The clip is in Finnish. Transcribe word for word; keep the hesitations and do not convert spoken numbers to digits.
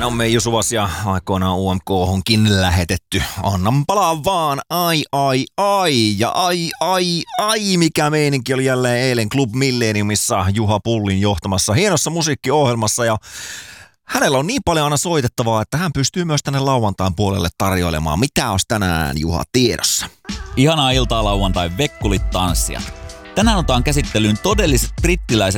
Amme Jusuvas ja aikoinaan U M K:honkin lähetetty. Annan palaa vaan, ai ai ai ja ai ai ai, mikä meininki oli jälleen eilen Club Millenniumissa Juha Pullin johtamassa hienossa musiikkiohjelmassa ja hänellä on niin paljon aina soitettavaa, että hän pystyy myös tänne lauantain puolelle tarjoilemaan. Mitä olisi tänään, Juha, tiedossa? Ihanaa iltaa lauantai, vekkulit tanssijat. Tänään otetaan käsittelyyn todelliset brittiläiset